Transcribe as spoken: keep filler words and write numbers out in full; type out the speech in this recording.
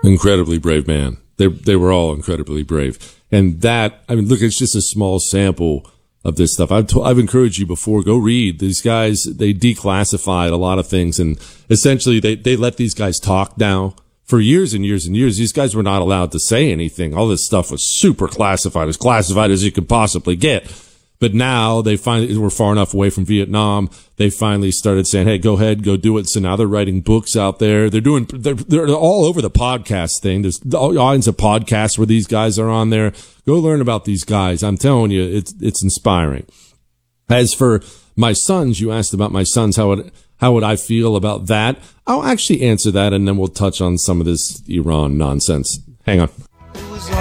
Incredibly brave man. They they were all incredibly brave. And that, I mean, look, it's just a small sample of this stuff. I've, t- I've encouraged you before, go read. These guys, they declassified a lot of things, and essentially they, they let these guys talk now. For years and years and years, these guys were not allowed to say anything. All this stuff was super classified, as classified as you could possibly get. But now they finally were far enough away from Vietnam. They finally started saying, "Hey, go ahead, go do it." So now they're writing books out there. They're doing, they're, they're all over the podcast thing. There's all kinds of podcasts where these guys are on there. Go learn about these guys. I'm telling you, it's, it's inspiring. As for my sons, you asked about my sons. How would, how would I feel about that? I'll actually answer that, and then we'll touch on some of this Iran nonsense. Hang on.